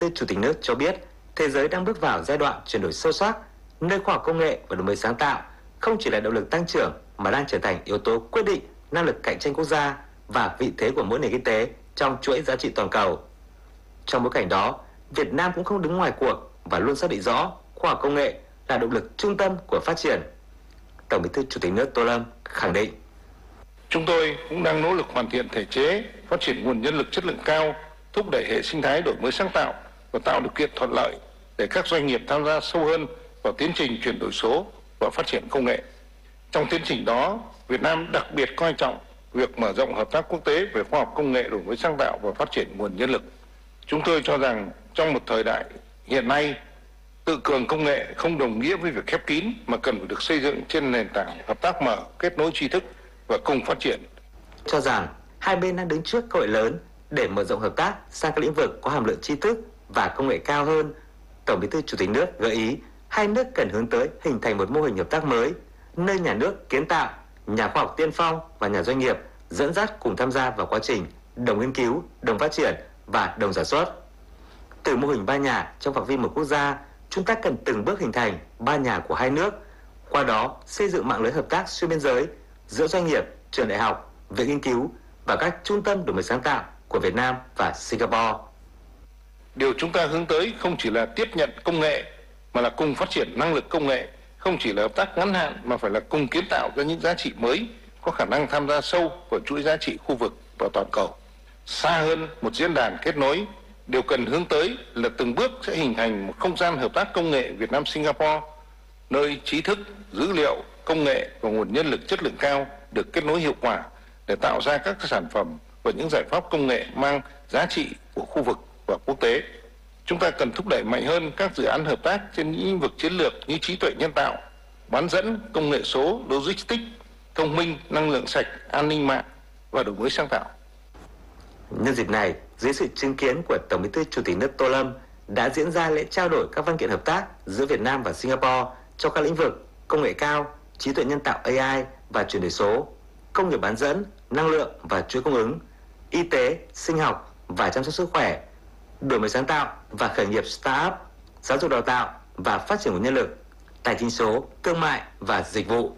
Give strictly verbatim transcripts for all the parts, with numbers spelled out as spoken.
Chủ tịch nước cho biết, thế giới đang bước vào giai đoạn chuyển đổi sâu sắc, nơi khoa học công nghệ và đổi mới sáng tạo không chỉ là động lực tăng trưởng mà đang trở thành yếu tố quyết định năng lực cạnh tranh quốc gia và vị thế của mỗi nền kinh tế trong chuỗi giá trị toàn cầu. Trong bối cảnh đó, Việt Nam cũng không đứng ngoài cuộc và luôn xác định rõ khoa học công nghệ là động lực trung tâm của phát triển. Tổng Bí thư Chủ tịch nước Tô Lâm khẳng định: Chúng tôi cũng đang nỗ lực hoàn thiện thể chế, phát triển nguồn nhân lực chất lượng cao, thúc đẩy hệ sinh thái đổi mới sáng tạo và tạo điều kiện thuận lợi để các doanh nghiệp tham gia sâu hơn vào tiến trình chuyển đổi số và phát triển công nghệ. Trong tiến trình đó, Việt Nam đặc biệt coi trọng việc mở rộng hợp tác quốc tế về khoa học công nghệ, đổi mới sáng tạo và phát triển nguồn nhân lực. Chúng tôi cho rằng trong một thời đại hiện nay, tự cường công nghệ không đồng nghĩa với việc khép kín mà cần phải được xây dựng trên nền tảng hợp tác mở, kết nối tri thức và cùng phát triển. Cho rằng hai bên đang đứng trước cơ hội lớn để mở rộng hợp tác sang các lĩnh vực có hàm lượng tri thức và công nghệ cao hơn. Tổng Bí thư Chủ tịch nước gợi ý hai nước cần hướng tới hình thành một mô hình hợp tác mới, nơi nhà nước kiến tạo, nhà khoa học tiên phong và nhà doanh nghiệp dẫn dắt cùng tham gia vào quá trình đồng nghiên cứu, đồng phát triển và đồng sản xuất. Từ mô hình ba nhà trong phạm vi một quốc gia, chúng ta cần từng bước hình thành ba nhà của hai nước, qua đó xây dựng mạng lưới hợp tác xuyên biên giới giữa doanh nghiệp, trường đại học, viện nghiên cứu và các trung tâm đổi mới sáng tạo của Việt Nam và Singapore. Điều chúng ta hướng tới không chỉ là tiếp nhận công nghệ mà là cùng phát triển năng lực công nghệ, không chỉ là hợp tác ngắn hạn mà phải là cùng kiến tạo ra những giá trị mới có khả năng tham gia sâu vào chuỗi giá trị khu vực và toàn cầu. Xa hơn một diễn đàn kết nối, điều cần hướng tới là từng bước sẽ hình thành một không gian hợp tác công nghệ Việt Nam Singapore, nơi trí thức, dữ liệu, công nghệ và nguồn nhân lực chất lượng cao được kết nối hiệu quả để tạo ra các sản phẩm và những giải pháp công nghệ mang giá trị của khu vực và quốc tế. Chúng ta cần thúc đẩy mạnh hơn các dự án hợp tác trên những lĩnh vực chiến lược như trí tuệ nhân tạo, bán dẫn, công nghệ số, logistics, thông minh, năng lượng sạch, an ninh mạng và đổi mới sáng tạo. Nhân dịp này, dưới sự chứng kiến của Tổng Bí thư Chủ tịch nước Tô Lâm, đã diễn ra lễ trao đổi các văn kiện hợp tác giữa Việt Nam và Singapore trong các lĩnh vực công nghệ cao, trí tuệ nhân tạo A I và chuyển đổi số, công nghiệp bán dẫn, năng lượng và chuỗi cung ứng, y tế, sinh học và chăm sóc sức khỏe, đổi mới sáng tạo và khởi nghiệp startup, giáo dục đào tạo và phát triển nguồn nhân lực, tài chính số, thương mại và dịch vụ.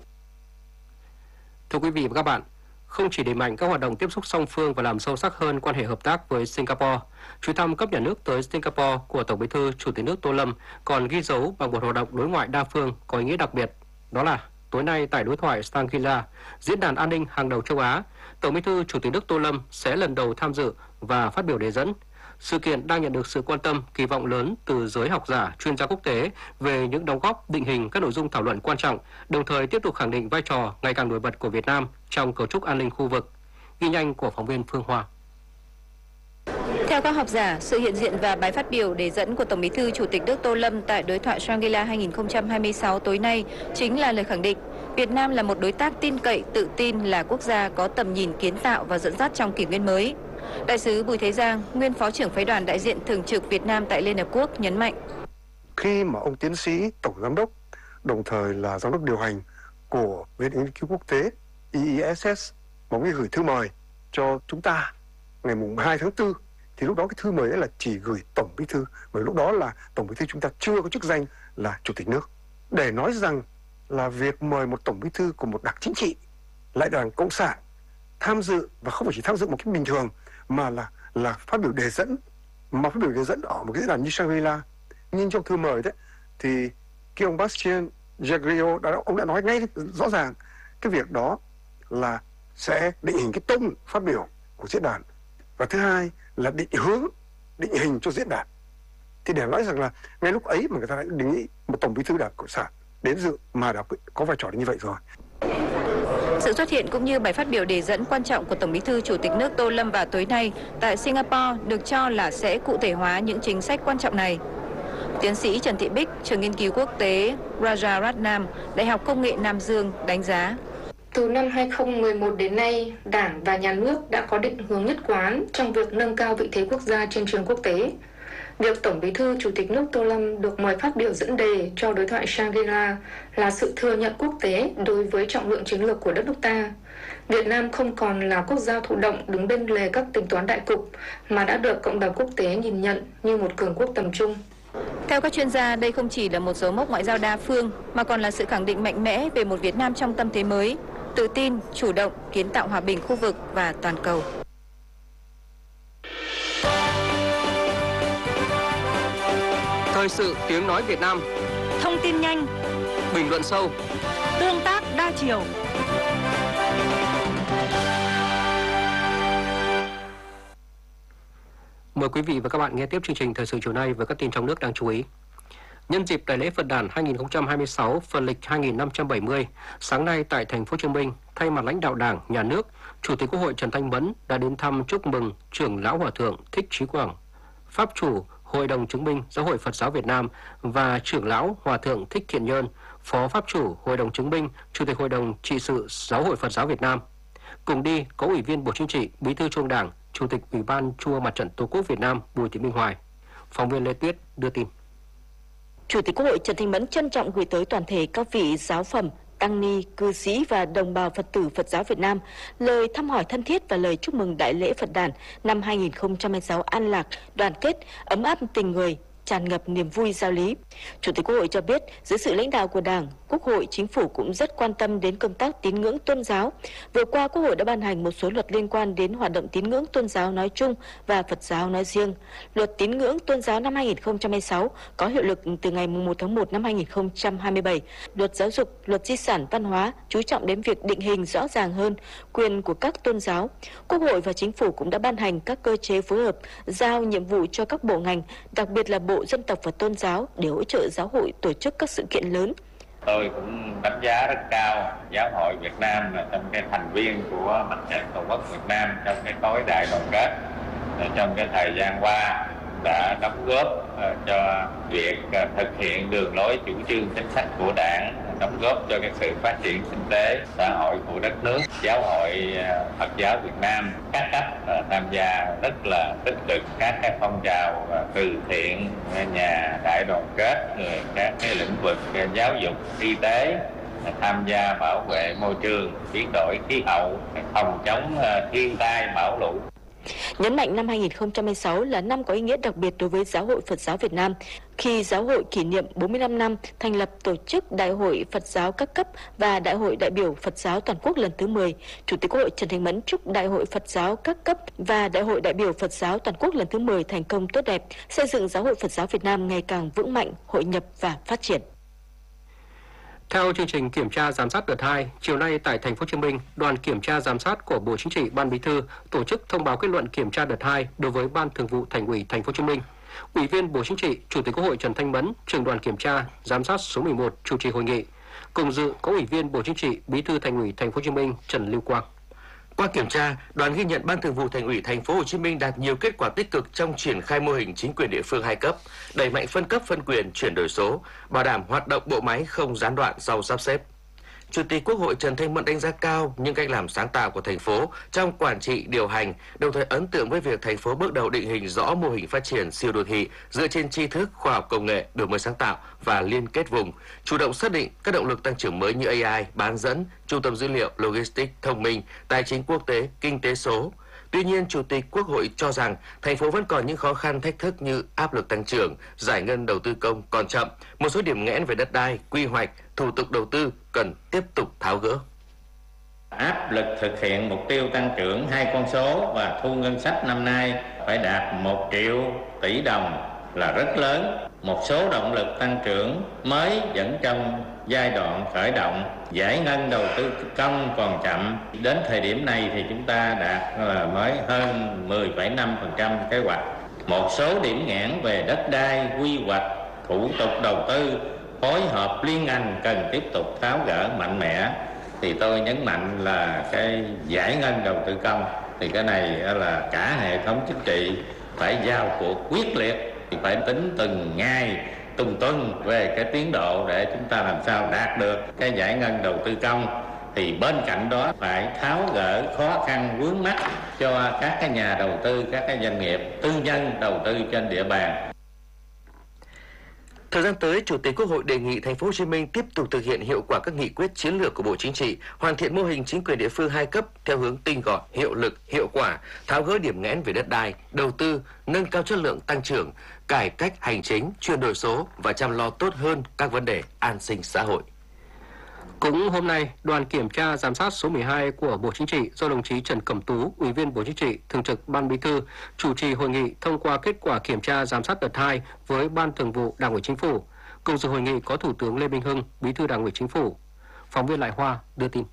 Thưa quý vị và các bạn, không chỉ đẩy mạnh các hoạt động tiếp xúc song phương và làm sâu sắc hơn quan hệ hợp tác với Singapore, chuyến thăm cấp nhà nước tới Singapore của Tổng Bí thư Chủ tịch nước Tô Lâm còn ghi dấu bằng một hoạt động đối ngoại đa phương có ý nghĩa đặc biệt. Đó là tối nay tại đối thoại Shangri-La, diễn đàn an ninh hàng đầu châu Á, Tổng Bí thư Chủ tịch nước Tô Lâm sẽ lần đầu tham dự và phát biểu đề dẫn. Sự kiện đang nhận được sự quan tâm, kỳ vọng lớn từ giới học giả, chuyên gia quốc tế về những đóng góp định hình các nội dung thảo luận quan trọng, đồng thời tiếp tục khẳng định vai trò ngày càng nổi bật của Việt Nam trong cấu trúc an ninh khu vực. Ghi nhanh của phóng viên Phương Hoa. Theo các học giả, sự hiện diện và bài phát biểu đề dẫn của Tổng Bí thư Chủ tịch nước Tô Lâm tại đối thoại Shangri-La hai không hai sáu tối nay chính là lời khẳng định Việt Nam là một đối tác tin cậy, tự tin, là quốc gia có tầm nhìn kiến tạo và dẫn dắt trong kỷ nguyên mới. Đại sứ Bùi Thế Giang, nguyên phó trưởng phái đoàn đại diện thường trực Việt Nam tại Liên Hợp Quốc nhấn mạnh: Khi mà ông tiến sĩ tổng giám đốc, đồng thời là giám đốc điều hành của Viện Nghiên cứu Quốc tế I I S S mà ông ấy gửi thư mời cho chúng ta ngày mùng hai tháng tư, thì lúc đó cái thư mời ấy là chỉ gửi Tổng Bí thư, bởi lúc đó là Tổng Bí thư chúng ta chưa có chức danh là Chủ tịch nước. Để nói rằng là việc mời một Tổng Bí thư của một đảng chính trị, lại Đảng Cộng sản, tham dự, và không phải chỉ tham dự một cách bình thường mà là là phát biểu đề dẫn, mà phát biểu đề dẫn ở một cái diễn đàn như Shangri-La. Nhưng trong thư mời đấy thì cái ông Bastien Jagrio đã ông đã nói ngay rõ ràng cái việc đó là sẽ định hình cái tông phát biểu của diễn đàn, và thứ hai là định hướng, định hình cho diễn đàn. Thì để nói rằng là ngay lúc ấy mà người ta đã đề nghị một Tổng Bí thư Đảng Cộng sản đến dự mà đã có vai trò như vậy rồi. Sự xuất hiện cũng như bài phát biểu đề dẫn quan trọng của Tổng Bí thư Chủ tịch nước Tô Lâm vào tối nay tại Singapore được cho là sẽ cụ thể hóa những chính sách quan trọng này. Tiến sĩ Trần Thị Bích, trường nghiên cứu quốc tế Rajaratnam, Đại học Công nghệ Nam Dương đánh giá: Từ năm hai không một một đến nay, Đảng và Nhà nước đã có định hướng nhất quán trong việc nâng cao vị thế quốc gia trên trường quốc tế. việc Tổng Bí thư Chủ tịch nước Tô Lâm được mời phát biểu dẫn đề cho đối thoại Shangri-La là sự thừa nhận quốc tế đối với trọng lượng chiến lược của đất nước ta. Việt Nam không còn là quốc gia thụ động đứng bên lề các tính toán đại cục, mà đã được cộng đồng quốc tế nhìn nhận như một cường quốc tầm trung. Theo các chuyên gia, đây không chỉ là một dấu mốc ngoại giao đa phương, mà còn là sự khẳng định mạnh mẽ về một Việt Nam trong tâm thế mới, tự tin, chủ động, kiến tạo hòa bình khu vực và toàn cầu. Thời sự tiếng nói Việt Nam. Thông tin nhanh, Bình luận sâu, tương tác đa chiều. Mời quý vị và các bạn nghe tiếp chương trình Thời sự chiều nay với các tin trong nước đáng chú ý. Nhân dịp đại lễ Phật đản hai nghìn không trăm hai mươi sáu, Phật lịch hai nghìn năm trăm bảy mươi, sáng nay tại thành phố Hồ Chí Minh, thay mặt lãnh đạo Đảng, Nhà nước, Chủ tịch Quốc hội Trần Thanh Mẫn đã đến thăm chúc mừng Trưởng lão Hòa thượng Thích Trí Quảng, Pháp chủ Hội đồng chứng minh Giáo hội Phật giáo Việt Nam và Trưởng lão Hòa thượng Thích Thiện Nhơn, Phó Pháp chủ Hội đồng chứng minh, Chủ tịch Hội đồng trị sự Giáo hội Phật giáo Việt Nam. Cùng đi có Ủy viên Bộ Chính trị, Bí thư Trung ương Đảng, Chủ tịch Ủy ban Trung ương Mặt trận Tổ quốc Việt Nam Bùi Thị Minh Hoài. Phóng viên Lê Tuyết đưa tin. Chủ tịch Quốc hội Trần Thanh Mẫn trân trọng gửi tới toàn thể các vị giáo phẩm, tăng ni, cư sĩ và đồng bào Phật tử Phật giáo Việt Nam lời thăm hỏi thân thiết và lời chúc mừng đại lễ Phật đản năm hai nghìn không trăm hai mươi sáu an lạc, đoàn kết, ấm áp tình người, tràn ngập niềm vui giao lý. Chủ tịch Quốc hội cho biết, dưới sự lãnh đạo của Đảng, Quốc hội, Chính phủ cũng rất quan tâm đến công tác tín ngưỡng tôn giáo. Vừa qua, Quốc hội đã ban hành một số luật liên quan đến hoạt động tín ngưỡng tôn giáo nói chung và Phật giáo nói riêng. Luật tín ngưỡng tôn giáo năm hai nghìn không trăm hai mươi sáu có hiệu lực từ ngày mùng một tháng một năm hai nghìn không trăm hai mươi bảy. Luật giáo dục, luật di sản văn hóa chú trọng đến việc định hình rõ ràng hơn quyền của các tôn giáo. Quốc hội và Chính phủ cũng đã ban hành các cơ chế phối hợp, giao nhiệm vụ cho các bộ ngành, đặc biệt là Bộ Dân tộc và Tôn giáo để hỗ trợ giáo hội tổ chức các sự kiện lớn. Tôi cũng đánh giá rất cao Giáo hội Việt Nam là trong cái thành viên của Mặt trận Tổ quốc Việt Nam trong cái khối đại đoàn kết trong cái thời gian qua đã đóng góp cho việc thực hiện đường lối chủ trương chính sách của Đảng, đóng góp cho cái sự phát triển kinh tế xã hội của đất nước. Giáo hội Phật giáo Việt Nam các cấp tham gia rất là tích cực các cái phong trào từ thiện, nhà đại đoàn kết, người các cái lĩnh vực giáo dục, y tế, tham gia bảo vệ môi trường, biến đổi khí hậu, phòng chống thiên tai bão lũ. Nhấn mạnh năm hai nghìn không trăm hai mươi sáu là năm có ý nghĩa đặc biệt đối với Giáo hội Phật giáo Việt Nam, khi Giáo hội kỷ niệm bốn mươi lăm năm thành lập tổ chức Đại hội Phật giáo các cấp và Đại hội đại biểu Phật giáo toàn quốc lần thứ mười. Chủ tịch Quốc hội Trần Thanh Mẫn chúc Đại hội Phật giáo các cấp và Đại hội đại biểu Phật giáo toàn quốc lần thứ mười thành công tốt đẹp, xây dựng Giáo hội Phật giáo Việt Nam ngày càng vững mạnh, hội nhập và phát triển. Theo chương trình kiểm tra giám sát đợt hai, chiều nay tại thành phố Hồ Chí Minh, đoàn kiểm tra giám sát của Bộ Chính trị, Ban Bí thư tổ chức thông báo kết luận kiểm tra đợt hai đối với Ban Thường vụ Thành ủy thành phố Hồ Chí Minh. Ủy viên Bộ Chính trị, Chủ tịch Quốc hội Trần Thanh Mẫn, trưởng đoàn kiểm tra giám sát số mười một chủ trì hội nghị. Cùng dự có Ủy viên Bộ Chính trị, Bí thư Thành ủy thành phố Hồ Chí Minh Trần Lưu Quang. Qua kiểm tra, đoàn ghi nhận Ban Thường vụ Thành ủy Thành phố Hồ Chí Minh đạt nhiều kết quả tích cực trong triển khai mô hình chính quyền địa phương hai cấp, đẩy mạnh phân cấp phân quyền, chuyển đổi số, bảo đảm hoạt động bộ máy không gián đoạn sau sắp xếp. Chủ tịch Quốc hội Trần Thanh Mẫn đánh giá cao những cách làm sáng tạo của thành phố trong quản trị điều hành, đồng thời ấn tượng với việc thành phố bước đầu định hình rõ mô hình phát triển siêu đô thị dựa trên tri thức, khoa học công nghệ, đổi mới sáng tạo và liên kết vùng, chủ động xác định các động lực tăng trưởng mới như a i, bán dẫn, trung tâm dữ liệu, logistics thông minh, tài chính quốc tế, kinh tế số. Tuy nhiên, Chủ tịch Quốc hội cho rằng thành phố vẫn còn những khó khăn thách thức như áp lực tăng trưởng, giải ngân đầu tư công còn chậm, một số điểm nghẽn về đất đai, quy hoạch, thủ tục đầu tư cần tiếp tục tháo gỡ. Áp lực thực hiện mục tiêu tăng trưởng hai con số và thu ngân sách năm nay phải đạt một triệu tỷ đồng là rất lớn. Một số động lực tăng trưởng mới vẫn trong giai đoạn khởi động, giải ngân đầu tư công còn chậm. Đến thời điểm này thì chúng ta đạt là mới hơn mười phẩy năm phần trăm kế hoạch. Một số điểm nghẽn về đất đai, quy hoạch, thủ tục đầu tư, phối hợp liên ngành cần tiếp tục tháo gỡ mạnh mẽ. Thì tôi nhấn mạnh là cái giải ngân đầu tư công thì cái này là cả hệ thống chính trị phải giao cuộc quyết liệt, thì phải tính từng ngày, từng tuần về cái tiến độ để chúng ta làm sao đạt được cái giải ngân đầu tư công. Thì bên cạnh đó phải tháo gỡ khó khăn vướng mắc cho các cái nhà đầu tư, các cái doanh nghiệp tư nhân đầu tư trên địa bàn. Thời gian tới, Chủ tịch Quốc hội đề nghị Thành phố Hồ Chí Minh tiếp tục thực hiện hiệu quả các nghị quyết chiến lược của Bộ Chính trị, hoàn thiện mô hình chính quyền địa phương hai cấp theo hướng tinh gọn, hiệu lực, hiệu quả, tháo gỡ điểm nghẽn về đất đai, đầu tư, nâng cao chất lượng tăng trưởng, cải cách hành chính, chuyển đổi số và chăm lo tốt hơn các vấn đề an sinh xã hội. Cũng hôm nay, đoàn kiểm tra giám sát số mười hai của Bộ Chính trị do đồng chí Trần Cẩm Tú, Ủy viên Bộ Chính trị, Thường trực Ban Bí thư, chủ trì hội nghị thông qua kết quả kiểm tra giám sát đợt hai với Ban Thường vụ Đảng ủy Chính phủ. Cùng dự hội nghị có Thủ tướng Lê Minh Hưng, Bí thư Đảng ủy Chính phủ. Phóng viên Lại Hoa đưa tin.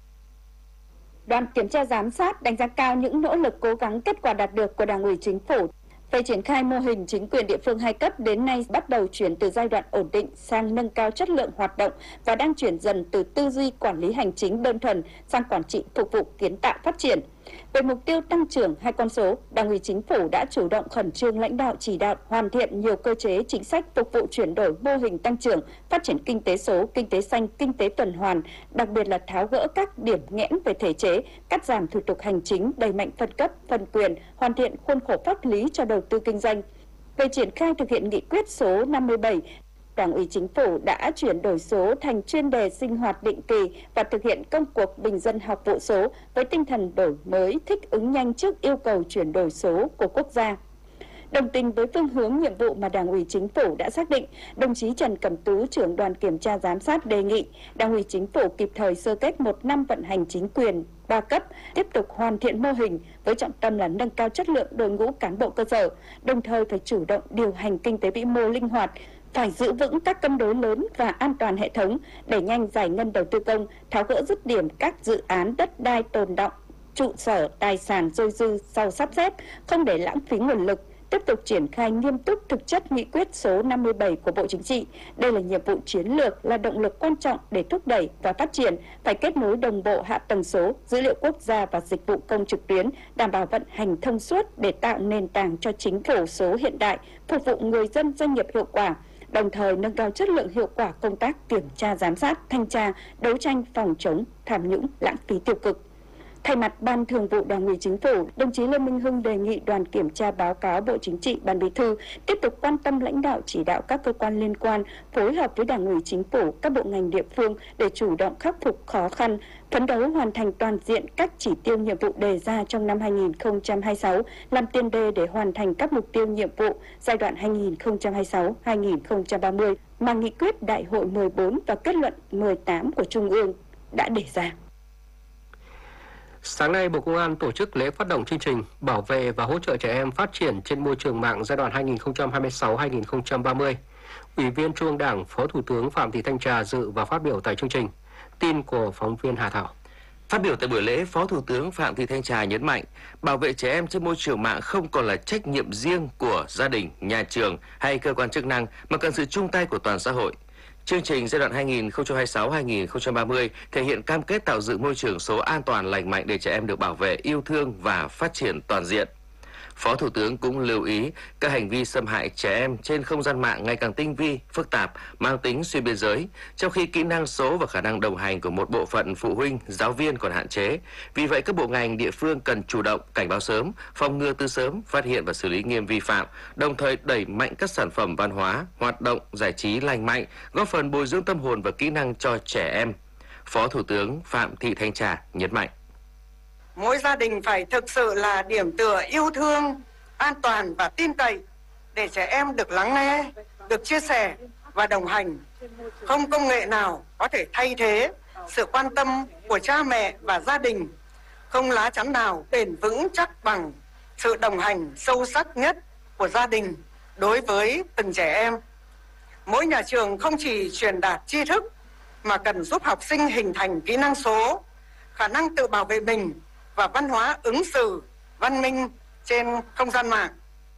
Đoàn kiểm tra giám sát đánh giá cao những nỗ lực cố gắng kết quả đạt được của Đảng ủy Chính phủ về triển khai mô hình chính quyền địa phương hai cấp đến nay bắt đầu chuyển từ giai đoạn ổn định sang nâng cao chất lượng hoạt động và đang chuyển dần từ tư duy quản lý hành chính đơn thuần sang quản trị phục vụ kiến tạo phát triển. Về mục tiêu tăng trưởng hai con số, Đảng ủy Chính phủ đã chủ động khẩn trương lãnh đạo chỉ đạo hoàn thiện nhiều cơ chế chính sách phục vụ chuyển đổi mô hình tăng trưởng, phát triển kinh tế số, kinh tế xanh, kinh tế tuần hoàn, đặc biệt là tháo gỡ các điểm nghẽn về thể chế, cắt giảm thủ tục hành chính, đẩy mạnh phân cấp, phân quyền, hoàn thiện khuôn khổ pháp lý cho đầu tư kinh doanh. Về triển khai thực hiện nghị quyết số năm mươi bảy, Đảng ủy Chính phủ đã chuyển đổi số thành chuyên đề sinh hoạt định kỳ và thực hiện công cuộc bình dân học vụ số với tinh thần đổi mới, thích ứng nhanh trước yêu cầu chuyển đổi số của quốc gia. Đồng tình với phương hướng nhiệm vụ mà Đảng ủy Chính phủ đã xác định, đồng chí Trần Cẩm Tú, trưởng đoàn kiểm tra giám sát đề nghị Đảng ủy Chính phủ kịp thời sơ kết một năm vận hành chính quyền ba cấp, tiếp tục hoàn thiện mô hình với trọng tâm là nâng cao chất lượng đội ngũ cán bộ cơ sở, đồng thời phải chủ động điều hành kinh tế vĩ mô linh hoạt, phải giữ vững các cân đối lớn và an toàn hệ thống, đẩy nhanh giải ngân đầu tư công, tháo gỡ dứt điểm các dự án đất đai tồn đọng, trụ sở, tài sản dôi dư sau sắp xếp, không để lãng phí nguồn lực, tiếp tục triển khai nghiêm túc thực chất nghị quyết số năm mươi bảy của Bộ Chính trị. Đây là nhiệm vụ chiến lược, là động lực quan trọng để thúc đẩy và phát triển, phải kết nối đồng bộ hạ tầng số, dữ liệu quốc gia và dịch vụ công trực tuyến, đảm bảo vận hành thông suốt để tạo nền tảng cho chính phủ số hiện đại, phục vụ người dân doanh nghiệp hiệu quả, đồng thời nâng cao chất lượng hiệu quả công tác kiểm tra giám sát, thanh tra, đấu tranh phòng chống tham nhũng, lãng phí tiêu cực. Thay mặt Ban Thường vụ Đảng ủy Chính phủ, đồng chí Lê Minh Hưng đề nghị đoàn kiểm tra báo cáo Bộ Chính trị, Ban Bí thư tiếp tục quan tâm lãnh đạo chỉ đạo các cơ quan liên quan, phối hợp với Đảng ủy Chính phủ, các bộ ngành địa phương để chủ động khắc phục khó khăn, phấn đấu hoàn thành toàn diện các chỉ tiêu nhiệm vụ đề ra trong năm hai nghìn không trăm hai mươi sáu, làm tiền đề để hoàn thành các mục tiêu nhiệm vụ giai đoạn hai nghìn không trăm hai mươi sáu đến hai nghìn không trăm ba mươi mà nghị quyết Đại hội mười bốn và kết luận mười tám của Trung ương đã đề ra. Sáng nay, Bộ Công an tổ chức lễ phát động chương trình bảo vệ và hỗ trợ trẻ em phát triển trên môi trường mạng giai đoạn hai nghìn không trăm hai mươi sáu đến hai nghìn không trăm ba mươi. Ủy viên Trung ương Đảng, Phó Thủ tướng Phạm Thị Thanh Trà dự và phát biểu tại chương trình. Tin của phóng viên Hà Thảo. Phát biểu tại buổi lễ, Phó Thủ tướng Phạm Thị Thanh Trà nhấn mạnh, bảo vệ trẻ em trên môi trường mạng không còn là trách nhiệm riêng của gia đình, nhà trường hay cơ quan chức năng mà cần sự chung tay của toàn xã hội. Chương trình giai đoạn hai nghìn không trăm hai mươi sáu đến hai nghìn không trăm ba mươi thể hiện cam kết tạo dựng môi trường số an toàn lành mạnh để trẻ em được bảo vệ, yêu thương và phát triển toàn diện. Phó Thủ tướng cũng lưu ý các hành vi xâm hại trẻ em trên không gian mạng ngày càng tinh vi, phức tạp, mang tính xuyên biên giới, trong khi kỹ năng số và khả năng đồng hành của một bộ phận phụ huynh, giáo viên còn hạn chế. Vì vậy, các bộ ngành địa phương cần chủ động, cảnh báo sớm, phòng ngừa từ sớm, phát hiện và xử lý nghiêm vi phạm, đồng thời đẩy mạnh các sản phẩm văn hóa, hoạt động, giải trí lành mạnh, góp phần bồi dưỡng tâm hồn và kỹ năng cho trẻ em. Phó Thủ tướng Phạm Thị Thanh Trà nhấn mạnh. Mỗi gia đình phải thực sự là điểm tựa yêu thương, an toàn và tin cậy để trẻ em được lắng nghe, được chia sẻ và đồng hành. Không công nghệ nào có thể thay thế sự quan tâm của cha mẹ và gia đình. Không lá chắn nào bền vững chắc bằng sự đồng hành sâu sắc nhất của gia đình đối với từng trẻ em. Mỗi nhà trường không chỉ truyền đạt tri thức mà cần giúp học sinh hình thành kỹ năng số, khả năng tự bảo vệ mình và văn hóa ứng xử văn minh trên không gian mạng.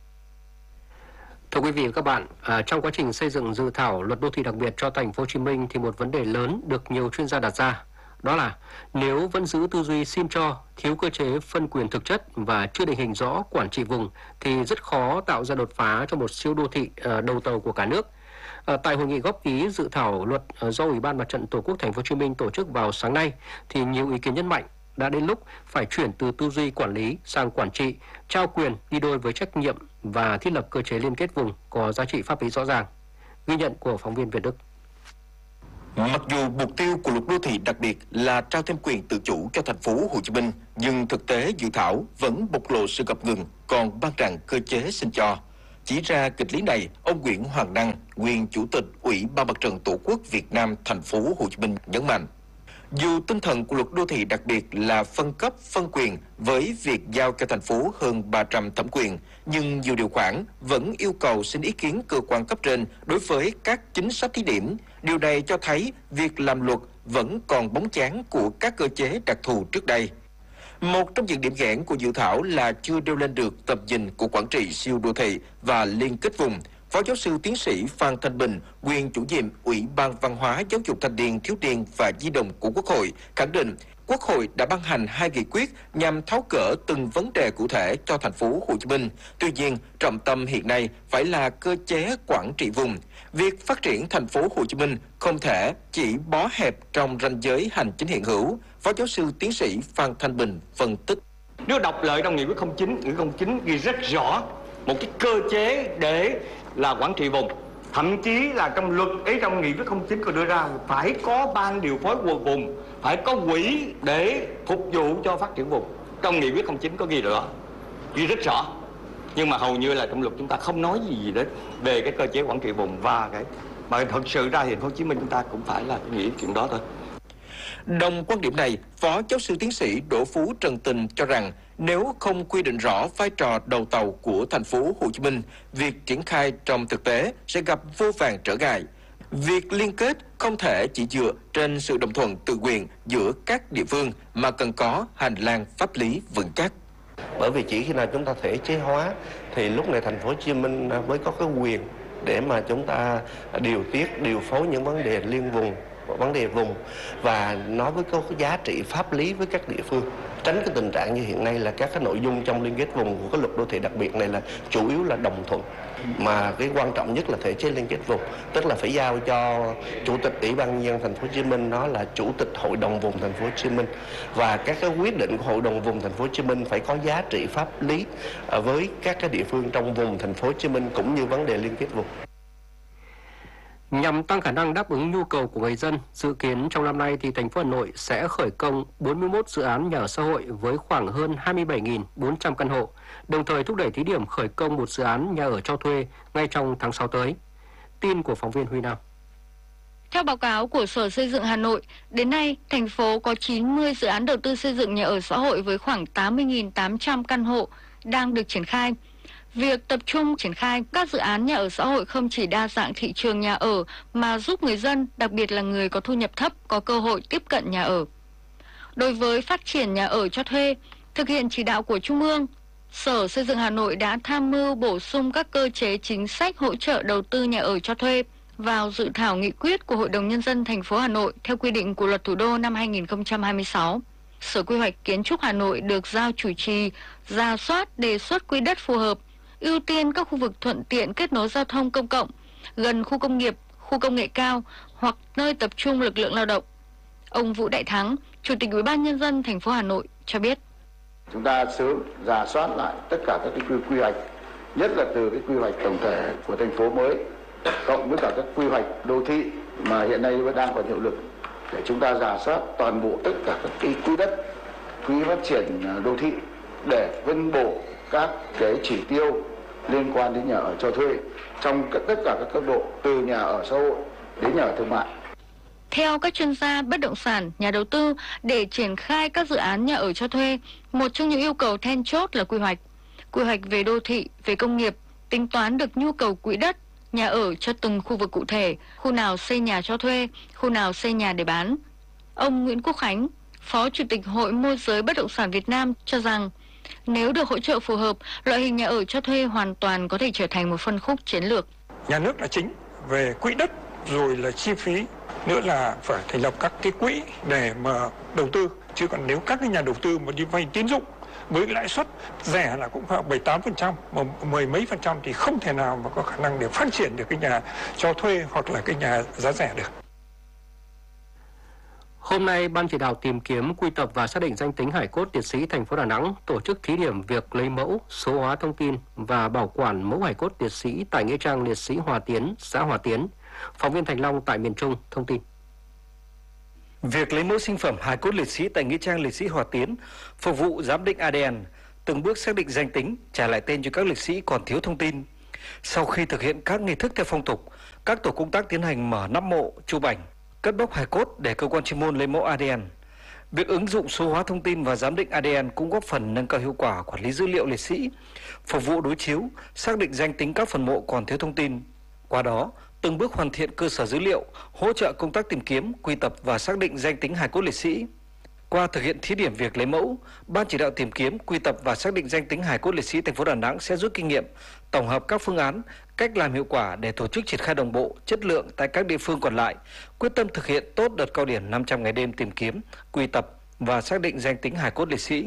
Thưa quý vị và các bạn, à, trong quá trình xây dựng dự thảo luật đô thị đặc biệt cho Thành phố Hồ Chí Minh thì một vấn đề lớn được nhiều chuyên gia đặt ra, đó là nếu vẫn giữ tư duy xin cho, thiếu cơ chế phân quyền thực chất và chưa định hình rõ quản trị vùng thì rất khó tạo ra đột phá cho một siêu đô thị à, đầu tàu của cả nước. À, tại hội nghị góp ý dự thảo luật à, do Ủy ban Mặt trận Tổ quốc Thành phố Hồ Chí Minh tổ chức vào sáng nay thì nhiều ý kiến nhấn mạnh đã đến lúc phải chuyển từ tư duy quản lý sang quản trị, trao quyền đi đôi với trách nhiệm và thiết lập cơ chế liên kết vùng có giá trị pháp lý rõ ràng. Ghi nhận của phóng viên Việt Đức. Mặc dù mục tiêu của luật đô thị đặc biệt là trao thêm quyền tự chủ cho thành phố Hồ Chí Minh, nhưng thực tế dự thảo vẫn bộc lộ sự ngập ngừng, còn ban rằng cơ chế xin cho. Chỉ ra kịch lý này, ông Nguyễn Hoàng Năng, nguyên Chủ tịch Ủy ban Mặt trận Tổ quốc Việt Nam thành phố Hồ Chí Minh nhấn mạnh, dù tinh thần của luật đô thị đặc biệt là phân cấp, phân quyền với việc giao cho thành phố hơn ba trăm thẩm quyền, nhưng nhiều điều khoản vẫn yêu cầu xin ý kiến cơ quan cấp trên đối với các chính sách thí điểm. Điều này cho thấy việc làm luật vẫn còn bóng dáng của các cơ chế đặc thù trước đây. Một trong những điểm nghẽn của dự thảo là chưa nêu lên được tầm nhìn của quản trị siêu đô thị và liên kết vùng. Phó giáo sư tiến sĩ Phan Thanh Bình, nguyên chủ nhiệm Ủy ban Văn hóa, Giáo dục Thanh niên, Thiếu niên và Di động của Quốc hội, khẳng định Quốc hội đã ban hành hai nghị quyết nhằm tháo gỡ từng vấn đề cụ thể cho thành phố Hồ Chí Minh. Tuy nhiên, trọng tâm hiện nay phải là cơ chế quản trị vùng. Việc phát triển thành phố Hồ Chí Minh không thể chỉ bó hẹp trong ranh giới hành chính hiện hữu. Phó giáo sư tiến sĩ Phan Thanh Bình phân tích. Nếu đọc lợi trong nghị quyết không chín, nghị quyết không chín ghi rất rõ một cái cơ chế để là quản trị vùng. Thậm chí là trong luật ấy, trong nghị quyết không chín có đưa ra phải có ban điều phối quần vùng, phải có quỹ để phục vụ cho phát triển vùng. Trong nghị quyết không chín có ghi rõ, ghi rất rõ. Nhưng mà hầu như là trong luật chúng ta không nói gì gì đến về cái cơ chế quản trị vùng và cái mà thật sự ra thành phố Hồ Chí Minh chúng ta cũng phải là nghĩ chuyện đó thôi. Đồng quan điểm này, Phó giáo sư tiến sĩ Đỗ Phú Trần Tình cho rằng nếu không quy định rõ vai trò đầu tàu của thành phố Hồ Chí Minh, việc triển khai trong thực tế sẽ gặp vô vàn trở ngại. Việc liên kết không thể chỉ dựa trên sự đồng thuận tự nguyện giữa các địa phương mà cần có hành lang pháp lý vững chắc. Bởi vì chỉ khi nào chúng ta thể chế hóa thì lúc này thành phố Hồ Chí Minh mới có cái quyền để mà chúng ta điều tiết, điều phối những vấn đề liên vùng, vấn đề vùng và nói với có cái giá trị pháp lý với các địa phương, tránh cái tình trạng như hiện nay là các cái nội dung trong liên kết vùng của cái luật đô thị đặc biệt này là chủ yếu là đồng thuận, mà cái quan trọng nhất là thể chế liên kết vùng, tức là phải giao cho chủ tịch Ủy ban nhân dân thành phố Hồ Chí Minh, đó là chủ tịch hội đồng vùng thành phố Hồ Chí Minh, và các cái quyết định của hội đồng vùng thành phố Hồ Chí Minh phải có giá trị pháp lý với các cái địa phương trong vùng thành phố Hồ Chí Minh cũng như vấn đề liên kết vùng. Nhằm tăng khả năng đáp ứng nhu cầu của người dân, dự kiến trong năm nay thì thành phố Hà Nội sẽ khởi công bốn mươi mốt dự án nhà ở xã hội với khoảng hơn hai mươi bảy nghìn bốn trăm căn hộ, đồng thời thúc đẩy thí điểm khởi công một dự án nhà ở cho thuê ngay trong tháng sáu tới. Tin của phóng viên Huy Nam. Theo báo cáo của Sở Xây dựng Hà Nội, đến nay, thành phố có chín mươi dự án đầu tư xây dựng nhà ở xã hội với khoảng tám mươi nghìn tám trăm căn hộ đang được triển khai. Việc tập trung triển khai các dự án nhà ở xã hội không chỉ đa dạng thị trường nhà ở mà giúp người dân, đặc biệt là người có thu nhập thấp, có cơ hội tiếp cận nhà ở. Đối với phát triển nhà ở cho thuê, thực hiện chỉ đạo của Trung ương, Sở Xây dựng Hà Nội đã tham mưu bổ sung các cơ chế chính sách hỗ trợ đầu tư nhà ở cho thuê vào dự thảo nghị quyết của Hội đồng Nhân dân thành phố Hà Nội theo quy định của Luật Thủ đô năm hai nghìn không trăm hai mươi sáu. Sở Quy hoạch Kiến trúc Hà Nội được giao chủ trì, rà soát, đề xuất quỹ đất phù hợp, ưu tiên các khu vực thuận tiện kết nối giao thông công cộng, gần khu công nghiệp, khu công nghệ cao hoặc nơi tập trung lực lượng lao động. Ông Vũ Đại Thắng, Chủ tịch Ủy ban Nhân dân thành phố Hà Nội cho biết. Chúng ta sớm rà soát lại tất cả các cái quy hoạch, nhất là từ cái quy hoạch tổng thể của thành phố mới, cộng với cả các quy hoạch đô thị mà hiện nay vẫn đang còn hiệu lực, để chúng ta rà soát toàn bộ tất cả các cái quỹ đất, quỹ phát triển đô thị để phân bổ các cái chỉ tiêu liên quan đến nhà ở cho thuê trong tất cả các cấp độ, từ nhà ở xã hội đến nhà ở thương mại. Theo các chuyên gia bất động sản, nhà đầu tư, để triển khai các dự án nhà ở cho thuê, một trong những yêu cầu then chốt là quy hoạch. Quy hoạch về đô thị, về công nghiệp, tính toán được nhu cầu quỹ đất, nhà ở cho từng khu vực cụ thể, khu nào xây nhà cho thuê, khu nào xây nhà để bán. Ông Nguyễn Quốc Khánh, Phó Chủ tịch Hội Môi giới Bất động sản Việt Nam cho rằng, nếu được hỗ trợ phù hợp, loại hình nhà ở cho thuê hoàn toàn có thể trở thành một phân khúc chiến lược. Nhà nước là chính về quỹ đất, rồi là chi phí, nữa là phải thành lập các cái quỹ để mà đầu tư. Chứ còn nếu các cái nhà đầu tư mà đi vay tín dụng với lãi suất rẻ là cũng khoảng bảy tám phần trăm, mà mười mấy phần trăm thì không thể nào mà có khả năng để phát triển được cái nhà cho thuê hoặc là cái nhà giá rẻ được. Hôm nay, Ban chỉ đạo tìm kiếm, quy tập và xác định danh tính hải cốt liệt sĩ thành phố Đà Nẵng tổ chức thí điểm việc lấy mẫu, số hóa thông tin và bảo quản mẫu hải cốt liệt sĩ tại nghĩa trang liệt sĩ Hòa Tiến, xã Hòa Tiến. Phóng viên Thành Long tại miền Trung thông tin. Việc lấy mẫu sinh phẩm hài cốt liệt sĩ tại nghĩa trang liệt sĩ Hòa Tiến phục vụ giám định a đê en, từng bước xác định danh tính, trả lại tên cho các liệt sĩ còn thiếu thông tin. Sau khi thực hiện các nghi thức theo phong tục, các tổ công tác tiến hành mở nắp mộ, chụp ảnh, cất bốc hài cốt để cơ quan chuyên môn lấy mẫu a đê en. Việc ứng dụng số hóa thông tin và giám định a đê en cũng góp phần nâng cao hiệu quả quản lý dữ liệu liệt sĩ, phục vụ đối chiếu, xác định danh tính các phần mộ còn thiếu thông tin. Qua đó, từng bước hoàn thiện cơ sở dữ liệu, hỗ trợ công tác tìm kiếm, quy tập và xác định danh tính hài cốt liệt sĩ. Qua thực hiện thí điểm việc lấy mẫu, Ban chỉ đạo tìm kiếm, quy tập và xác định danh tính hài cốt liệt sĩ thành phố Đà Nẵng sẽ rút kinh nghiệm, tổng hợp các phương án, cách làm hiệu quả để tổ chức triển khai đồng bộ, chất lượng tại các địa phương còn lại, quyết tâm thực hiện tốt đợt cao điểm năm trăm ngày đêm tìm kiếm, quy tập và xác định danh tính hài cốt liệt sĩ.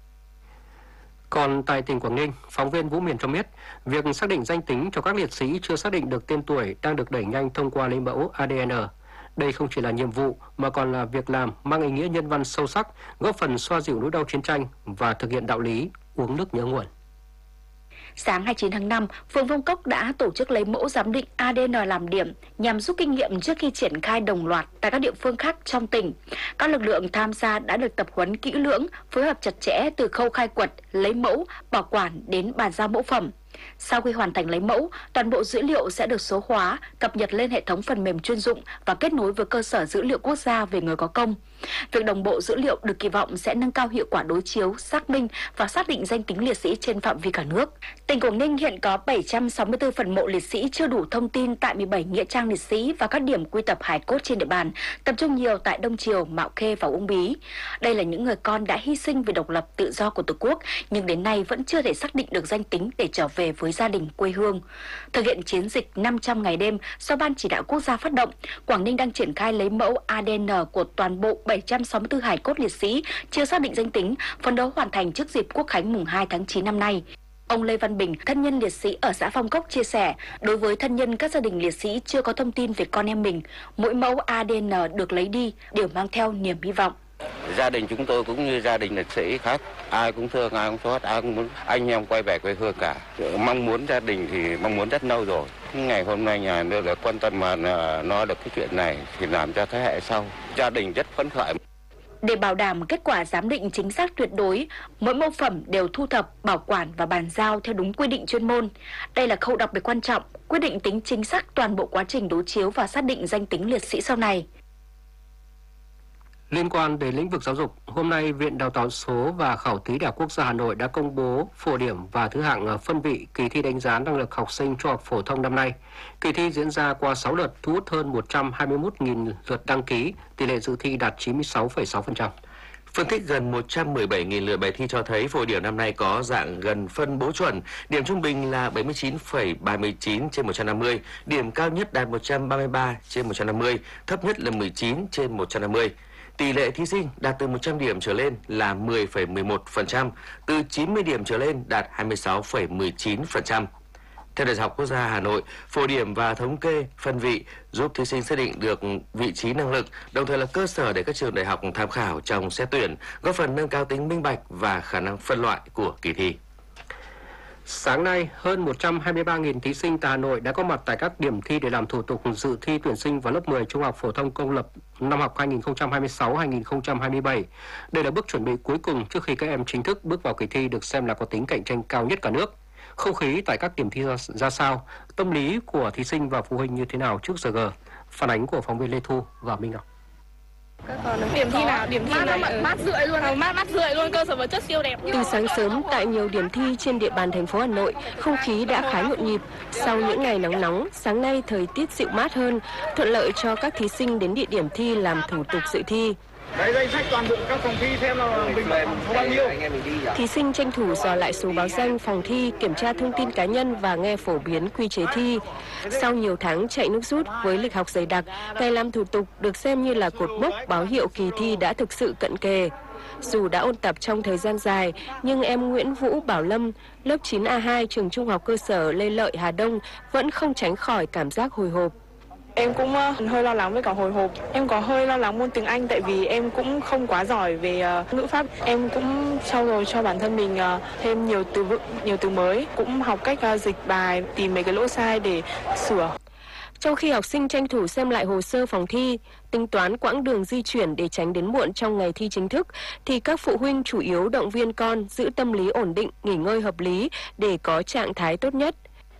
Còn tại tỉnh Quảng Ninh, phóng viên Vũ Miền cho biết, việc xác định danh tính cho các liệt sĩ chưa xác định được tên tuổi đang được đẩy nhanh thông qua lấy mẫu a đê en. Đây không chỉ là nhiệm vụ mà còn là việc làm mang ý nghĩa nhân văn sâu sắc, góp phần xoa dịu nỗi đau chiến tranh và thực hiện đạo lý uống nước nhớ nguồn. Sáng hai mươi chín tháng năm, phường Vông Cốc đã tổ chức lấy mẫu giám định a đê en làm điểm nhằm rút kinh nghiệm trước khi triển khai đồng loạt tại các địa phương khác trong tỉnh. Các lực lượng tham gia đã được tập huấn kỹ lưỡng, phối hợp chặt chẽ từ khâu khai quật, lấy mẫu, bảo quản đến bàn giao mẫu phẩm. Sau khi hoàn thành lấy mẫu, toàn bộ dữ liệu sẽ được số hóa, cập nhật lên hệ thống phần mềm chuyên dụng và kết nối với cơ sở dữ liệu quốc gia về người có công. Việc đồng bộ dữ liệu được kỳ vọng sẽ nâng cao hiệu quả đối chiếu, xác minh và xác định danh tính liệt sĩ trên phạm vi cả nước. Tỉnh Quảng Ninh hiện có bảy trăm sáu mươi tư phần mộ liệt sĩ chưa đủ thông tin tại mười bảy nghĩa trang liệt sĩ và các điểm quy tập hài cốt trên địa bàn, tập trung nhiều tại Đông Triều, Mạo Khê và Uông Bí. Đây là những người con đã hy sinh vì độc lập tự do của Tổ quốc, nhưng đến nay vẫn chưa thể xác định được danh tính để trở về với gia đình quê hương. Thực hiện chiến dịch năm trăm ngày đêm do Ban chỉ đạo quốc gia phát động, Quảng Ninh đang triển khai lấy mẫu a đê en của toàn bộ bảy trăm sáu mươi tư hài cốt liệt sĩ chưa xác định danh tính, phấn đấu hoàn thành trước dịp Quốc khánh mùng hai tháng chín năm nay. Ông Lê Văn Bình, thân nhân liệt sĩ ở xã Phong Cốc chia sẻ, đối với thân nhân các gia đình liệt sĩ chưa có thông tin về con em mình, mỗi mẫu a đê en được lấy đi đều mang theo niềm hy vọng. Gia đình chúng tôi cũng như gia đình liệt sĩ khác, ai cũng thương, ai cũng xót, ai cũng muốn anh em quay về quê hương cả. Mong muốn gia đình thì mong muốn rất lâu rồi. Ngày hôm nay nhà nước đã quan tâm mà nói được cái chuyện này thì làm cho thế hệ sau. Gia đình rất phấn khởi. Để bảo đảm kết quả giám định chính xác tuyệt đối, mỗi mẫu phẩm đều thu thập, bảo quản và bàn giao theo đúng quy định chuyên môn. Đây là khâu đặc biệt quan trọng, quyết định tính chính xác toàn bộ quá trình đối chiếu và xác định danh tính liệt sĩ sau này. Liên quan đến lĩnh vực giáo dục, hôm nay Viện Đào tạo số và Khảo thí Đại học Quốc gia Hà Nội đã công bố phổ điểm và thứ hạng phân vị kỳ thi đánh giá năng lực học sinh trung học phổ thông năm nay. Kỳ thi diễn ra qua sáu đợt, thu hút hơn một trăm hai mươi mốt nghìn lượt đăng ký, tỷ lệ dự thi đạt chín mươi sáu phẩy sáu phần trăm. Phân tích gần một trăm mười bảy nghìn lượt bài thi cho thấy phổ điểm năm nay có dạng gần phân bố chuẩn, điểm trung bình là bảy mươi chín phẩy ba mươi chín trên một trăm năm mươi, điểm cao nhất đạt một trăm ba mươi ba trên một trăm năm mươi, thấp nhất là mười chín trên một trăm năm mươi. Tỷ lệ thí sinh đạt từ một trăm điểm trở lên là mười phẩy mười một phần trăm, từ chín mươi điểm trở lên đạt hai mươi sáu phẩy mười chín phần trăm. Theo Đại học Quốc gia Hà Nội, phổ điểm và thống kê phân vị giúp thí sinh xác định được vị trí năng lực, đồng thời là cơ sở để các trường đại học tham khảo trong xét tuyển, góp phần nâng cao tính minh bạch và khả năng phân loại của kỳ thi. Sáng nay, hơn một trăm hai mươi ba nghìn thí sinh tại Hà Nội đã có mặt tại các điểm thi để làm thủ tục dự thi tuyển sinh vào lớp mười Trung học phổ thông công lập năm học hai nghìn không trăm hai mươi sáu hai nghìn không trăm hai mươi bảy. Đây là bước chuẩn bị cuối cùng trước khi các em chính thức bước vào kỳ thi được xem là có tính cạnh tranh cao nhất cả nước. Không khí tại các điểm thi ra, ra sao, tâm lý của thí sinh và phụ huynh như thế nào trước giờ G? Phản ánh của phóng viên Lê Thu và Minh Ngọc. Điểm thi nào? Điểm thi này mát, mát rượi luôn, à, mát mát rượi luôn, cơ sở vật chất siêu đẹp. Từ sáng sớm tại nhiều điểm thi trên địa bàn thành phố Hà Nội, không khí đã khá nhộn nhịp. Sau những ngày nắng nóng, sáng nay thời tiết dịu mát hơn, thuận lợi cho các thí sinh đến địa điểm thi làm thủ tục dự thi. Đấy, danh sách toàn bộ các phòng thi xem là mình có bao nhiêu. Thí sinh tranh thủ dò lại số báo danh phòng thi, kiểm tra thông tin cá nhân và nghe phổ biến quy chế thi. Sau nhiều tháng chạy nước rút với lịch học dày đặc, ngày làm thủ tục được xem như là cột mốc báo hiệu kỳ thi đã thực sự cận kề. Dù đã ôn tập trong thời gian dài, nhưng em Nguyễn Vũ Bảo Lâm, lớp chín A hai trường Trung học cơ sở Lê Lợi, Hà Đông vẫn không tránh khỏi cảm giác hồi hộp. Em cũng hơi lo lắng với cả hồi hộp. Em có hơi lo lắng môn tiếng Anh tại vì em cũng không quá giỏi về ngữ pháp. Em cũng trau dồi cho bản thân mình thêm nhiều từ vựng, nhiều từ mới, cũng học cách dịch bài, tìm mấy cái lỗi sai để sửa. Trong khi học sinh tranh thủ xem lại hồ sơ phòng thi, tính toán quãng đường di chuyển để tránh đến muộn trong ngày thi chính thức, thì các phụ huynh chủ yếu động viên con giữ tâm lý ổn định, nghỉ ngơi hợp lý để có trạng thái tốt nhất.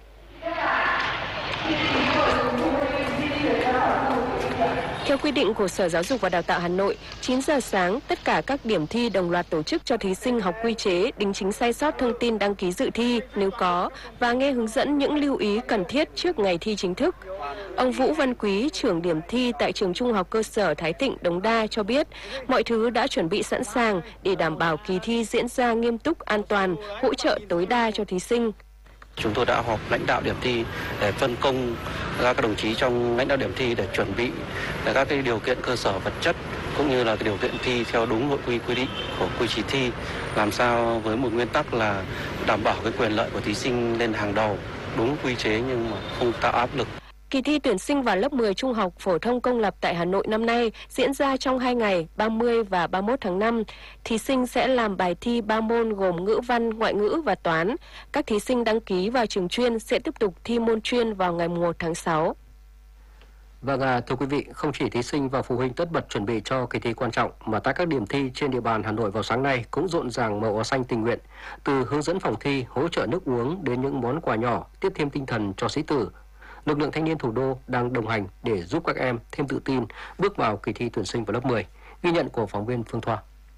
Theo quy định của Sở Giáo dục và Đào tạo Hà Nội, chín giờ sáng, tất cả các điểm thi đồng loạt tổ chức cho thí sinh học quy chế, đính chính sai sót thông tin đăng ký dự thi nếu có và nghe hướng dẫn những lưu ý cần thiết trước ngày thi chính thức. Ông Vũ Văn Quý, trưởng điểm thi tại trường Trung học cơ sở Thái Thịnh, Đống Đa cho biết, mọi thứ đã chuẩn bị sẵn sàng để đảm bảo kỳ thi diễn ra nghiêm túc, an toàn, hỗ trợ tối đa cho thí sinh. Chúng tôi đã họp lãnh đạo điểm thi để phân công các đồng chí trong lãnh đạo điểm thi để chuẩn bị các cái điều kiện cơ sở vật chất cũng như là cái điều kiện thi theo đúng nội quy quy định của quy chế thi, làm sao với một nguyên tắc là đảm bảo cái quyền lợi của thí sinh lên hàng đầu, đúng quy chế nhưng mà không tạo áp lực. Kỳ thi tuyển sinh vào lớp mười trung học phổ thông công lập tại Hà Nội năm nay diễn ra trong hai ngày ba mươi và ba mươi mốt tháng năm. Thí sinh sẽ làm bài thi ba môn gồm ngữ văn, ngoại ngữ và toán. Các thí sinh đăng ký vào trường chuyên sẽ tiếp tục thi môn chuyên vào ngày một tháng sáu. Vâng, à, thưa quý vị, không chỉ thí sinh và phụ huynh tất bật chuẩn bị cho kỳ thi quan trọng mà tại các điểm thi trên địa bàn Hà Nội vào sáng nay cũng rộn ràng màu áo xanh tình nguyện, từ hướng dẫn phòng thi, hỗ trợ nước uống đến những món quà nhỏ tiếp thêm tinh thần cho sĩ tử. Lực lượng thanh niên thủ đô đang đồng hành để giúp các em thêm tự tin bước vào kỳ thi tuyển sinh vào lớp mười. Ghi nhận của phóng viên Phương Thoa.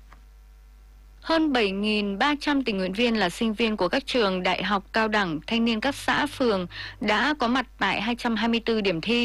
Hơn bảy nghìn ba trăm tình nguyện viên là sinh viên của các trường đại học, cao đẳng, thanh niên các xã, phường đã có mặt tại hai trăm hai mươi tư điểm thi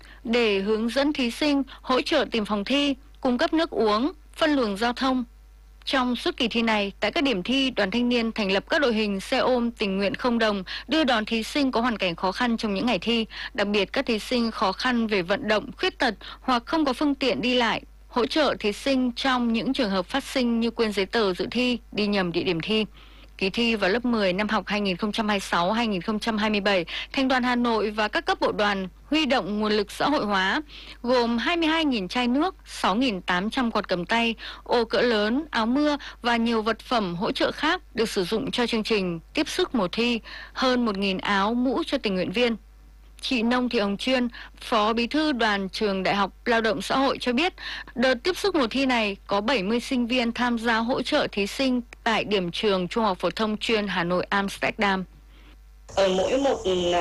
để hướng dẫn thí sinh, hỗ trợ tìm phòng thi, cung cấp nước uống, phân luồng giao thông. Trong suốt kỳ thi này, tại các điểm thi, đoàn thanh niên thành lập các đội hình xe ôm tình nguyện không đồng đưa đón thí sinh có hoàn cảnh khó khăn trong những ngày thi, đặc biệt các thí sinh khó khăn về vận động, khuyết tật hoặc không có phương tiện đi lại, hỗ trợ thí sinh trong những trường hợp phát sinh như quên giấy tờ dự thi, đi nhầm địa điểm thi. Kỳ thi vào lớp mười năm học hai nghìn không trăm hai mươi sáu hai nghìn không trăm hai mươi bảy, Thành đoàn Hà Nội và các cấp bộ đoàn huy động nguồn lực xã hội hóa, gồm hai mươi hai nghìn chai nước, sáu nghìn tám trăm quạt cầm tay, ô cỡ lớn, áo mưa và nhiều vật phẩm hỗ trợ khác được sử dụng cho chương trình tiếp sức mùa thi, hơn một nghìn áo, mũ cho tình nguyện viên. Chị Nông Thị Hồng Chuyên, Phó Bí thư Đoàn Trường Đại học Lao động Xã hội cho biết, đợt tiếp sức mùa thi này có bảy mươi sinh viên tham gia hỗ trợ thí sinh tại điểm trường Trung học phổ thông chuyên Hà Nội Amsterdam. Ở mỗi một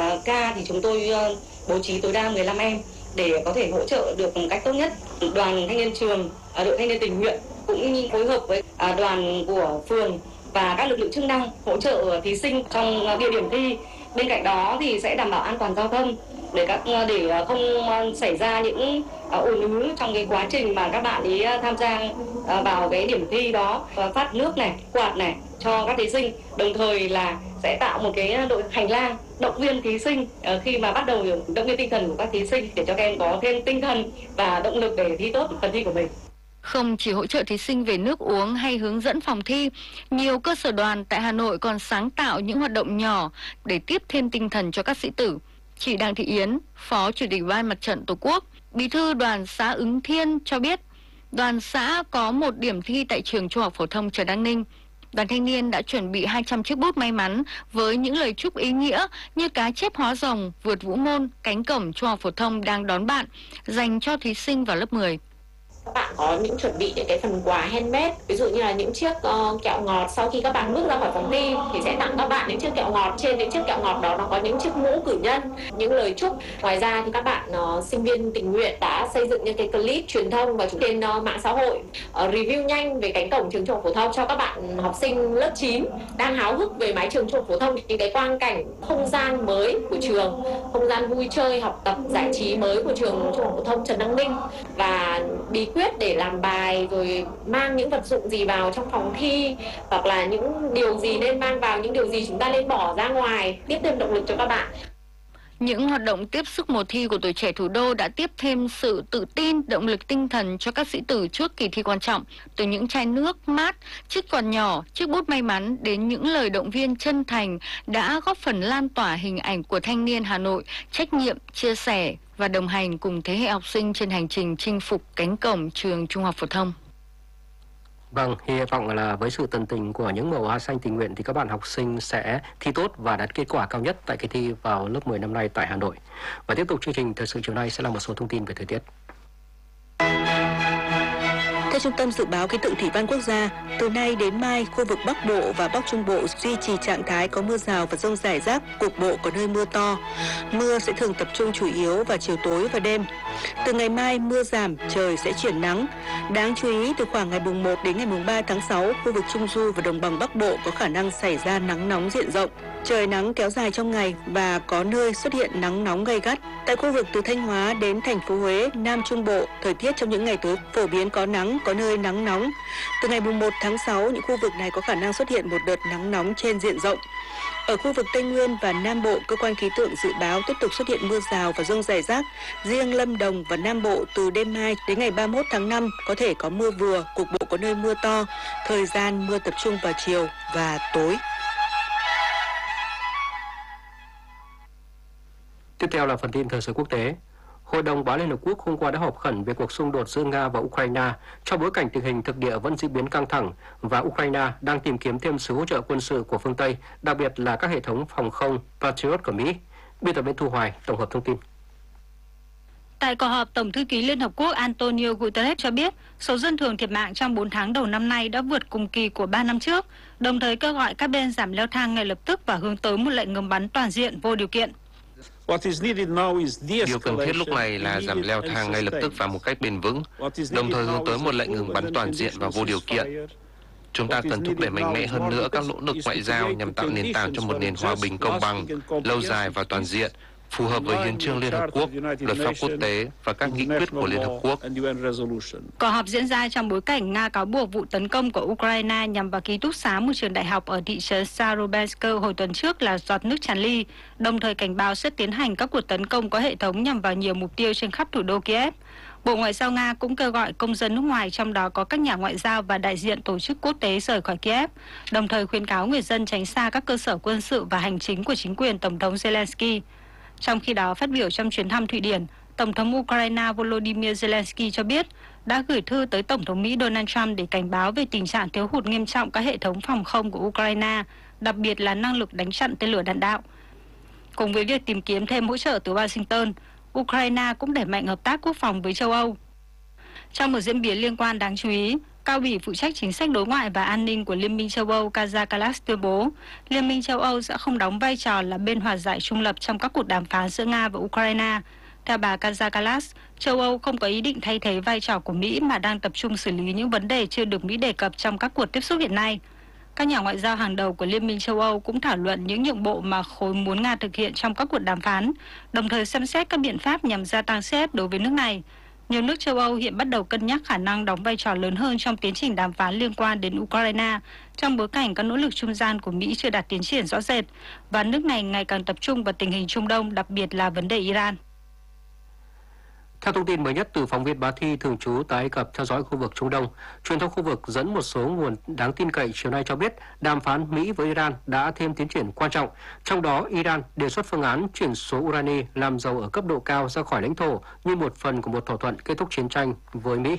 ca thì chúng tôi bố trí tối đa mười lăm em để có thể hỗ trợ được một cách tốt nhất. Đoàn thanh niên trường, đội thanh niên tình nguyện cũng phối hợp với đoàn của phường và các lực lượng chức năng hỗ trợ thí sinh trong địa điểm thi. Bên cạnh đó thì sẽ đảm bảo an toàn giao thông để các để không xảy ra những ùn ứ trong cái quá trình mà các bạn ấy tham gia vào cái điểm thi đó, phát nước này, quạt này cho các thí sinh, đồng thời là sẽ tạo một cái đội hành lang động viên thí sinh khi mà bắt đầu động viên tinh thần của các thí sinh để cho các em có thêm tinh thần và động lực để thi tốt phần thi của mình. Không chỉ hỗ trợ thí sinh về nước uống hay hướng dẫn phòng thi, nhiều cơ sở đoàn tại Hà Nội còn sáng tạo những hoạt động nhỏ để tiếp thêm tinh thần cho các sĩ tử. Chị Đặng Thị Yến, Phó Chủ tịch Ủy ban Mặt trận Tổ quốc, Bí thư Đoàn xã Ứng Thiên cho biết, đoàn xã có một điểm thi tại trường Trung học phổ thông Trần Đăng Ninh. Đoàn thanh niên đã chuẩn bị hai trăm chiếc bút may mắn với những lời chúc ý nghĩa như cá chép hóa rồng, vượt vũ môn, cánh cổng Trung học phổ thông đang đón bạn, dành cho thí sinh vào lớp mười. Các bạn có những chuẩn bị những cái phần quà handmade, ví dụ như là những chiếc uh, kẹo ngọt. Sau khi các bạn bước ra khỏi phòng thi thì sẽ tặng các bạn những chiếc kẹo ngọt. Trên những chiếc kẹo ngọt đó nó có những chiếc mũ cử nhân, những lời chúc. Ngoài ra thì các bạn uh, sinh viên tình nguyện đã xây dựng những cái clip truyền thông và trên uh, mạng xã hội uh, review nhanh về cánh cổng trường Trung học phổ thông cho các bạn học sinh lớp chín đang háo hức về mái trường Trung học phổ thông, những cái quang cảnh không gian mới của trường, không gian vui chơi, học tập, giải trí mới của trường Trung học phổ thông Trần Đăng Ninh và bí quyết để làm bài, rồi mang những vật dụng gì vào trong phòng thi, hoặc là những điều gì nên mang vào, những điều gì chúng ta nên bỏ ra ngoài, tiếp thêm động lực cho các bạn. Những hoạt động tiếp sức mùa thi của tuổi trẻ thủ đô đã tiếp thêm sự tự tin, động lực tinh thần cho các sĩ tử trước kỳ thi quan trọng. Từ những chai nước mát, chiếc quạt nhỏ, chiếc bút may mắn đến những lời động viên chân thành đã góp phần lan tỏa hình ảnh của thanh niên Hà Nội, trách nhiệm, chia sẻ và đồng hành cùng thế hệ học sinh trên hành trình chinh phục cánh cổng trường trung học phổ thông. Vâng, hy vọng là với sự tận tình của những màu hoa xanh tình nguyện thì các bạn học sinh sẽ thi tốt và đạt kết quả cao nhất tại kỳ thi vào lớp mười năm nay tại Hà Nội. Và tiếp tục chương trình thời sự chiều nay sẽ là một số thông tin về thời tiết. Theo Trung tâm Dự báo Khí tượng Thủy văn Quốc gia, từ nay đến mai, khu vực Bắc Bộ và Bắc Trung Bộ duy trì trạng thái có mưa rào và dông rải rác, cục bộ có nơi mưa to. Mưa sẽ thường tập trung chủ yếu vào chiều tối và đêm. Từ ngày mai, mưa giảm, trời sẽ chuyển nắng. Đáng chú ý, từ khoảng ngày mùng một đến ngày mùng ba tháng sáu, khu vực Trung Du và Đồng bằng Bắc Bộ có khả năng xảy ra nắng nóng diện rộng. Trời nắng kéo dài trong ngày và có nơi xuất hiện nắng nóng gay gắt. Tại khu vực từ Thanh Hóa đến thành phố Huế, Nam Trung Bộ, thời tiết trong những ngày tới phổ biến có nắng, có nơi nắng nóng. Từ ngày mùng một tháng sáu, những khu vực này có khả năng xuất hiện một đợt nắng nóng trên diện rộng. Ở khu vực Tây Nguyên và Nam Bộ, cơ quan khí tượng dự báo tiếp tục xuất hiện mưa rào và dông rải rác. Riêng Lâm Đồng và Nam Bộ từ đêm mai đến ngày ba mươi mốt tháng năm có thể có mưa vừa, cục bộ có nơi mưa to. Thời gian mưa tập trung vào chiều và tối. Tiếp theo là phần tin thời sự quốc tế. Hội đồng Bảo an Liên Hợp Quốc hôm qua đã họp khẩn về cuộc xung đột giữa Nga và Ukraine trong bối cảnh tình hình thực địa vẫn diễn biến căng thẳng và Ukraine đang tìm kiếm thêm sự hỗ trợ quân sự của phương Tây, đặc biệt là các hệ thống phòng không Patriot của Mỹ. Biên tập viên Thu Hoài tổng hợp thông tin. Tại cuộc họp, Tổng thư ký Liên Hợp Quốc Antonio Guterres cho biết số dân thường thiệt mạng trong bốn tháng đầu năm nay đã vượt cùng kỳ của ba năm trước, đồng thời kêu gọi các bên giảm leo thang ngay lập tức và hướng tới một lệnh ngừng bắn toàn diện vô điều kiện. Điều cần thiết lúc này là giảm leo thang ngay lập tức và một cách bền vững, đồng thời hướng tới một lệnh ngừng bắn toàn diện và vô điều kiện. Chúng ta cần thúc đẩy mạnh mẽ hơn nữa các nỗ lực ngoại giao nhằm tạo nền tảng cho một nền hòa bình công bằng, lâu dài và toàn diện, phù hợp với hiến chương Liên Hợp Quốc, luật pháp quốc tế và các nghị quyết của Liên Hợp Quốc. Cuộc họp diễn ra trong bối cảnh Nga cáo buộc vụ tấn công của Ukraine nhằm vào ký túc xá một trường đại học ở thị trấn Starobensk hồi tuần trước là giọt nước tràn ly, đồng thời cảnh báo sẽ tiến hành các cuộc tấn công có hệ thống nhằm vào nhiều mục tiêu trên khắp thủ đô Kiev. Bộ Ngoại giao Nga cũng kêu gọi công dân nước ngoài, trong đó có các nhà ngoại giao và đại diện tổ chức quốc tế rời khỏi Kiev, đồng thời khuyến cáo người dân tránh xa các cơ sở quân sự và hành chính của chính quyền Tổng thống Zelensky. Trong khi đó, phát biểu trong chuyến thăm Thụy Điển, Tổng thống Ukraine Volodymyr Zelensky cho biết đã gửi thư tới Tổng thống Mỹ Donald Trump để cảnh báo về tình trạng thiếu hụt nghiêm trọng các hệ thống phòng không của Ukraine, đặc biệt là năng lực đánh chặn tên lửa đạn đạo. Cùng với việc tìm kiếm thêm hỗ trợ từ Washington, Ukraine cũng đẩy mạnh hợp tác quốc phòng với châu Âu. Trong một diễn biến liên quan đáng chú ý, Cao ủy phụ trách chính sách đối ngoại và an ninh của Liên minh châu Âu Kaja Kallas tuyên bố Liên minh châu Âu sẽ không đóng vai trò là bên hòa giải trung lập trong các cuộc đàm phán giữa Nga và Ukraine. Theo bà Kaja Kallas, châu Âu không có ý định thay thế vai trò của Mỹ mà đang tập trung xử lý những vấn đề chưa được Mỹ đề cập trong các cuộc tiếp xúc hiện nay. Các nhà ngoại giao hàng đầu của Liên minh châu Âu cũng thảo luận những nhượng bộ mà khối muốn Nga thực hiện trong các cuộc đàm phán, đồng thời xem xét các biện pháp nhằm gia tăng sức ép đối với nước này. Nhiều nước châu Âu hiện bắt đầu cân nhắc khả năng đóng vai trò lớn hơn trong tiến trình đàm phán liên quan đến Ukraine, trong bối cảnh các nỗ lực trung gian của Mỹ chưa đạt tiến triển rõ rệt, và nước này ngày càng tập trung vào tình hình Trung Đông, đặc biệt là vấn đề Iran. Theo thông tin mới nhất từ phóng viên Bá Thi thường trú tại Ai Cập theo dõi khu vực Trung Đông, truyền thông khu vực dẫn một số nguồn đáng tin cậy chiều nay cho biết đàm phán Mỹ với Iran đã thêm tiến triển quan trọng. Trong đó, Iran đề xuất phương án chuyển số urani làm dầu ở cấp độ cao ra khỏi lãnh thổ như một phần của một thỏa thuận kết thúc chiến tranh với Mỹ.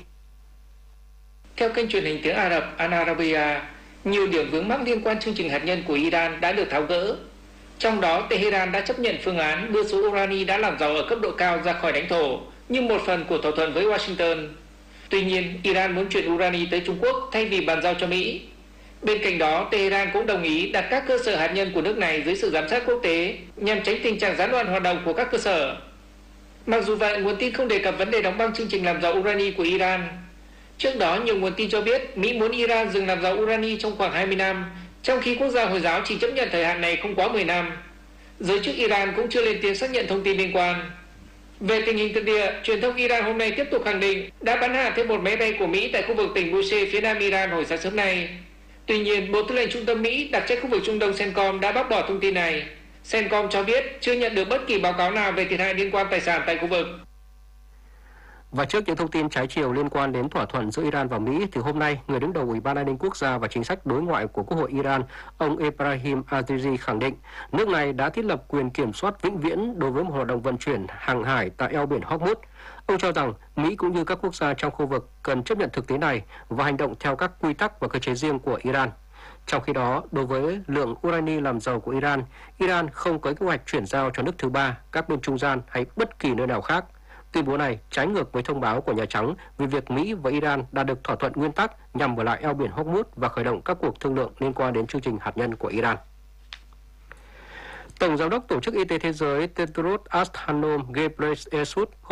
Theo kênh truyền hình tiếng Ả Rập Al Arabiya, nhiều điểm vướng mắc liên quan chương trình hạt nhân của Iran đã được tháo gỡ. Trong đó, Tehran đã chấp nhận phương án đưa số urani đã làm giàu ở cấp độ cao ra khỏi lãnh thổ như một phần của thỏa thuận với Washington. Tuy nhiên, Iran muốn chuyển urani tới Trung Quốc thay vì bàn giao cho Mỹ. Bên cạnh đó, Tehran cũng đồng ý đặt các cơ sở hạt nhân của nước này dưới sự giám sát quốc tế nhằm tránh tình trạng gián đoạn hoạt động của các cơ sở. Mặc dù vậy, nguồn tin không đề cập vấn đề đóng băng chương trình làm giàu urani của Iran. Trước đó, nhiều nguồn tin cho biết Mỹ muốn Iran dừng làm giàu urani trong khoảng hai mươi năm, trong khi quốc gia Hồi giáo chỉ chấp nhận thời hạn này không quá mười năm. Giới chức Iran cũng chưa lên tiếng xác nhận thông tin liên quan. Về tình hình thực địa, truyền thông Iran hôm nay tiếp tục khẳng định đã bắn hạ thêm một máy bay của Mỹ tại khu vực tỉnh Bushehr phía nam Iran hồi sáng sớm nay. Tuy nhiên, Bộ Tư lệnh Trung tâm Mỹ đặc trách khu vực Trung Đông CENTCOM đã bác bỏ thông tin này. CENTCOM cho biết chưa nhận được bất kỳ báo cáo nào về thiệt hại liên quan tài sản tại khu vực. Và trước những thông tin trái chiều liên quan đến thỏa thuận giữa Iran và Mỹ, thì hôm nay, người đứng đầu Ủy ban An ninh Quốc gia và Chính sách đối ngoại của Quốc hội Iran, ông Ebrahim Azizi khẳng định nước này đã thiết lập quyền kiểm soát vĩnh viễn đối với một hoạt động vận chuyển hàng hải tại eo biển Hormuz. Ông cho rằng Mỹ cũng như các quốc gia trong khu vực cần chấp nhận thực tế này và hành động theo các quy tắc và cơ chế riêng của Iran. Trong khi đó, đối với lượng urani làm giàu của Iran, Iran không có kế hoạch chuyển giao cho nước thứ ba, các bên trung gian hay bất kỳ nơi nào khác. Tuyên bố này trái ngược với thông báo của Nhà Trắng về việc Mỹ và Iran đã được thỏa thuận nguyên tắc nhằm ở lại eo biển Hormuz và khởi động các cuộc thương lượng liên quan đến chương trình hạt nhân của Iran. Tổng giám đốc Tổ chức Y tế Thế giới Tedros Adhanom Ghebreyesus